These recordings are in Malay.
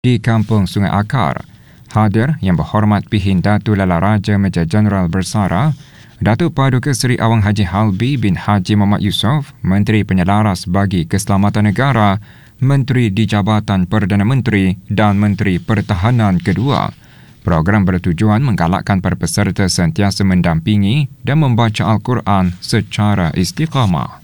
di Kampung Sungai Akar. Hadir Yang Berhormat Pihin Datuk Lala Raja Major Jeneral Bersara, Datuk Paduka Seri Awang Haji Halbi bin Haji Muhammad Yusof, Menteri Penyelaras bagi Keselamatan Negara, Menteri di Jabatan Perdana Menteri dan Menteri Pertahanan kedua. Program bertujuan menggalakkan para peserta sentiasa mendampingi dan membaca Al-Quran secara istiqamah.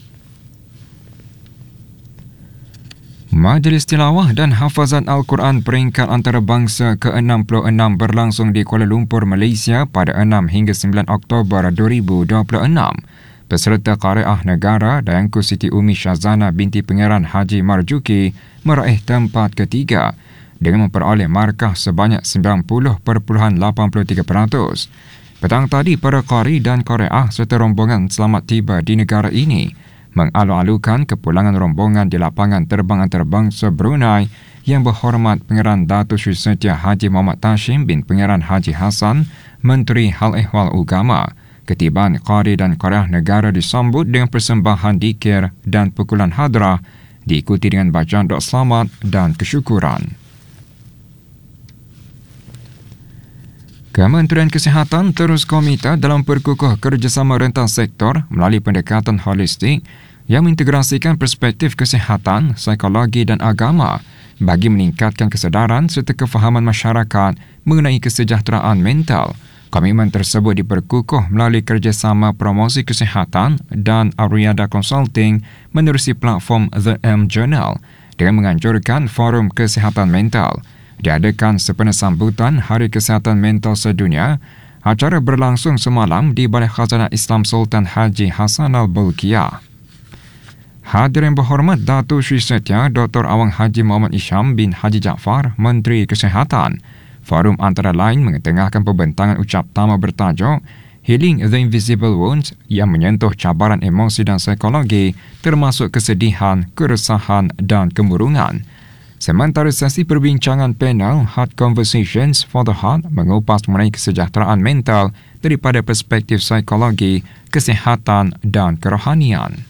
Majlis Tilawah dan Hafazan Al-Quran peringkat antarabangsa ke-66 berlangsung di Kuala Lumpur, Malaysia pada 6 hingga 9 Oktober 2026. Peserta Qariah Negara Dayangku Siti Umi Syazana binti Pangeran Haji Marjuki meraih tempat ketiga dengan memperoleh markah sebanyak 90.83%. Petang tadi, para qari dan qariah serta rombongan selamat tiba di negara ini mengalu-alukan kepulangan rombongan di lapangan terbang antarabangsa Brunei Yang Berhormat Pangeran Datuk Sri Setia Haji Muhammad Tashim bin Pangeran Haji Hassan, Menteri Hal Ehwal Agama. Ketibaan qari dan qariah negara disambut dengan persembahan dikir dan pukulan hadrah, diikuti dengan bacaan doa selamat dan kesyukuran. Kementerian Kesihatan terus komita dalam perkukuh kerjasama rentas sektor melalui pendekatan holistik yang mengintegrasikan perspektif kesihatan, psikologi dan agama bagi meningkatkan kesedaran serta kefahaman masyarakat mengenai kesejahteraan mental. Komitmen tersebut diperkukuh melalui kerjasama promosi kesihatan dan Ariada Consulting menerusi platform The M Journal dengan menganjurkan Forum Kesihatan Mental. Diadakan sempena sambutan Hari Kesihatan Mental Sedunia. Acara berlangsung semalam di Balai Khazanah Islam Sultan Haji Hassan Al-Bolkiah. Hadir Yang Berhormat Datuk Sri Setia Dr. Awang Haji Muhammad Isham bin Haji Jaafar, Menteri Kesihatan. Forum antara lain mengetengahkan pembentangan ucap tama bertajuk Healing the Invisible Wounds yang menyentuh cabaran emosi dan psikologi termasuk kesedihan, keresahan dan kemurungan. Sementara sesi perbincangan panel Heart Conversations for the Heart mengupas mengenai kesejahteraan mental daripada perspektif psikologi, kesihatan dan kerohanian.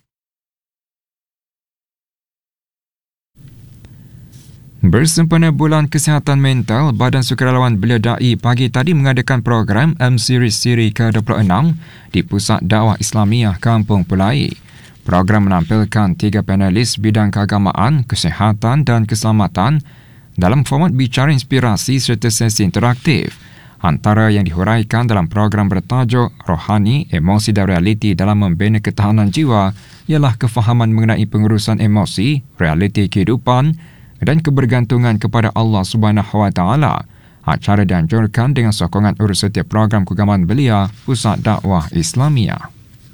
Bersempena Bulan Kesihatan Mental, Badan Sukarelawan Belia Da'i pagi tadi mengadakan program M-Series Siri ke-26 di Pusat Dakwah Islamiah Kampung Pulai. Program menampilkan 3 panelis bidang keagamaan, kesihatan dan keselamatan dalam format bicara inspirasi serta sesi interaktif. Antara yang dihuraikan dalam program bertajuk Rohani, Emosi dan Realiti dalam Membina Ketahanan Jiwa ialah kefahaman mengenai pengurusan emosi, realiti kehidupan dan kebergantungan kepada Allah Subhanahu Wa Taala. Acara dianjurkan dengan sokongan urus setiap program keagamaan belia Pusat Dakwah Islamiah.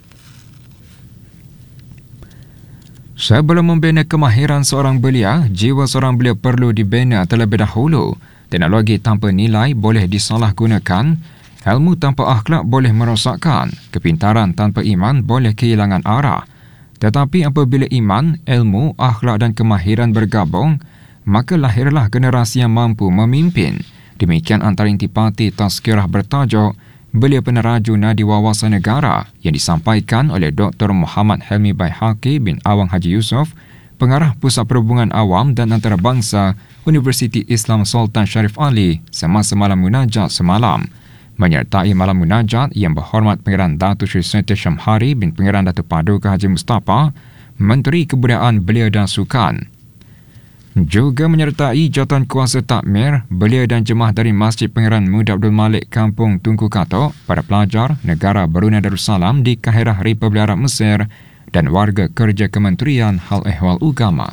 Sebelum membina kemahiran seorang belia, jiwa seorang belia perlu dibina terlebih dahulu. Teknologi tanpa nilai boleh disalahgunakan, ilmu tanpa akhlak boleh merosakkan, kepintaran tanpa iman boleh kehilangan arah. Tetapi apabila iman, ilmu, akhlak dan kemahiran bergabung, maka lahirlah generasi yang mampu memimpin. Demikian antara intipati tazkirah bertajuk Belia Peneraju Nadi Wawasan Negara yang disampaikan oleh Dr. Muhammad Helmi Baihaqi bin Awang Haji Yusof, Pengarah Pusat Perhubungan Awam dan Antarabangsa Universiti Islam Sultan Sharif Ali semasa malam munajat semalam. Menyertai malam munajat Yang Berhormat Pangeran Datuk Sri Setia Syamhari bin Pangeran Datuk Paduka Haji Mustafa, Menteri Kebudayaan Belia dan Sukan. Juga menyertai jawatan kuasa takmir, belia dan jemaah dari Masjid Pangeran Muda Abdul Malik Kampung Tunku Katok, para pelajar negara Brunei Darussalam di Kahirah Republik Arab Mesir dan warga kerja Kementerian Hal Ehwal Agama.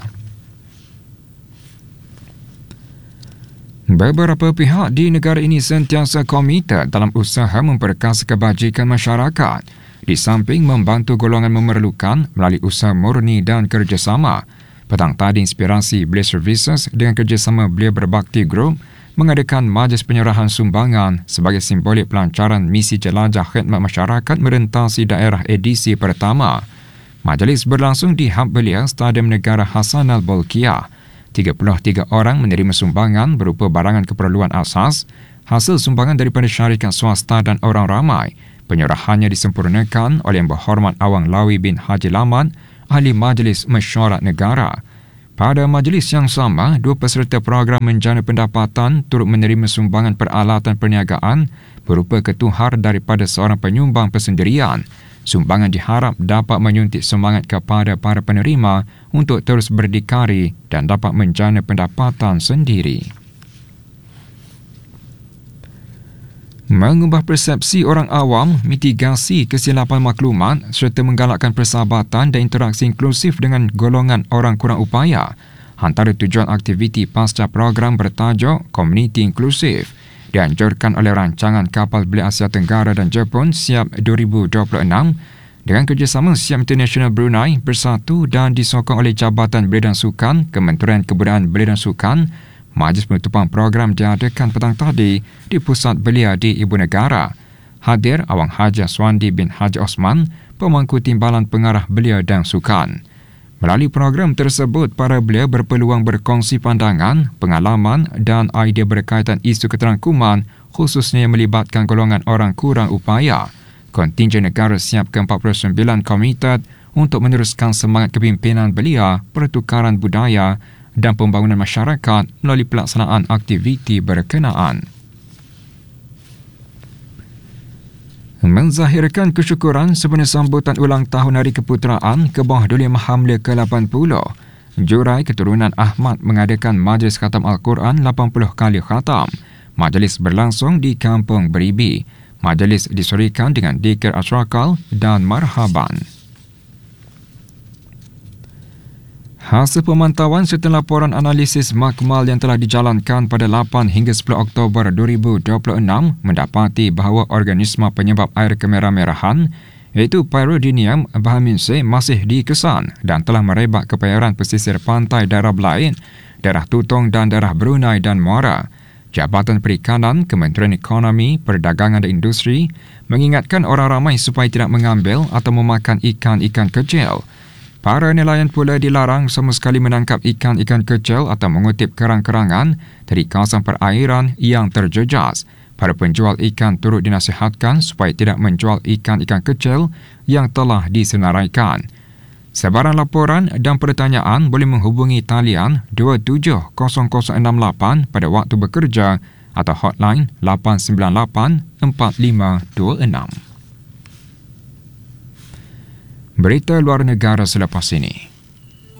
Beberapa pihak di negara ini sentiasa komit dalam usaha memperkasa kebajikan masyarakat, di samping membantu golongan memerlukan melalui usaha murni dan kerjasama. Petang tadi, Inspirasi Belia Services dengan kerjasama Belia Berbakti Group mengadakan majlis penyerahan sumbangan sebagai simbolik pelancaran misi jelajah khidmat masyarakat merentasi daerah edisi pertama. Majlis berlangsung di Hub Belia, Stadium Negara Hassan Al-Bolkiah. 33 orang menerima sumbangan berupa barangan keperluan asas, hasil sumbangan daripada syarikat swasta dan orang ramai. Penyerahannya disempurnakan oleh Yang Berhormat Awang Lawi bin Haji Laman, Ahli Majlis Mesyuarat Negara. Pada majlis yang sama, 2 peserta program menjana pendapatan turut menerima sumbangan peralatan perniagaan berupa ketuhar daripada seorang penyumbang persendirian. Sumbangan diharap dapat menyuntik semangat kepada para penerima untuk terus berdikari dan dapat menjana pendapatan sendiri. Mengubah persepsi orang awam, mitigasi kesilapan maklumat serta menggalakkan persahabatan dan interaksi inklusif dengan golongan orang kurang upaya antara tujuan aktiviti pasca program bertajuk Komuniti Inklusif dianjurkan oleh rancangan kapal belia Asia Tenggara dan Jepun SIAP 2026 dengan kerjasama SIAP International Brunei Bersatu dan disokong oleh Jabatan Belia dan Sukan, Kementerian Kebudayaan Belia dan Sukan. Majlis penutupan program diadakan petang tadi di Pusat Belia di Ibu Negara. Hadir Awang Haji Aswandi bin Haji Osman, pemangku Timbalan Pengarah Belia dan Sukan. Melalui program tersebut, para belia berpeluang berkongsi pandangan, pengalaman dan idea berkaitan isu keterangkuman khususnya yang melibatkan golongan orang kurang upaya. Kontingen negara SIAP ke-49 komited untuk meneruskan semangat kepimpinan belia, pertukaran budaya dan pembangunan masyarakat melalui pelaksanaan aktiviti berkenaan. Menzahirkan kesyukuran sempena sambutan ulang tahun Hari Keputeraan Kebawah Duli Mahamlia ke-80, Jurai Keturunan Ahmad mengadakan Majlis Khatam Al-Quran 80 kali khatam. Majlis berlangsung di Kampung Beribi. Majlis disurikan dengan dikir asyrakal dan marhaban. Hasil pemantauan serta laporan analisis makmal yang telah dijalankan pada 8 hingga 10 Oktober 2026 mendapati bahawa organisma penyebab air kemerah-merahan iaitu Pyridinium bahmince masih dikesan dan telah merebak ke perairan pesisir pantai daerah Belain, daerah Tutong dan daerah Brunei dan Muara. Jabatan Perikanan, Kementerian Ekonomi, Perdagangan dan Industri mengingatkan orang ramai supaya tidak mengambil atau memakan ikan-ikan kecil. Para nelayan pula dilarang sama sekali menangkap ikan-ikan kecil atau mengutip kerang-kerangan dari kawasan perairan yang terjejas. Para penjual ikan turut dinasihatkan supaya tidak menjual ikan-ikan kecil yang telah disenaraikan. Sebarang laporan dan pertanyaan boleh menghubungi talian 27068 pada waktu bekerja atau hotline 898 4526. Berita luar negara selepas ini.